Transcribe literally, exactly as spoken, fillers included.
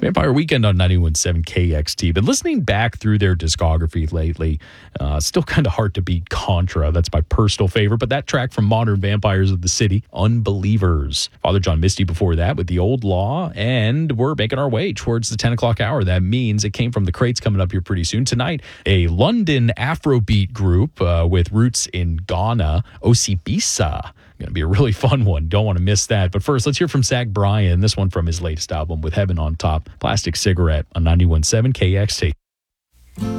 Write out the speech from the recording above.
Vampire Weekend on ninety-one point seven K X T. Been listening back through their discography lately. Uh, still kind of hard to beat Contra. That's my personal favorite. But that track from Modern Vampires of the City, Unbelievers. Father John Misty before that with The Old Law. And we're making our way towards the ten o'clock hour. That means it came from the crates coming up here pretty soon. Tonight, a London Afrobeat group uh, with roots in Ghana, Osibisa. Going to be a really fun one. Don't want to miss that. But first, let's hear from Zach Bryan. This one from his latest album, With Heaven on Top. Plastic Cigarette on ninety-one point seven K X T.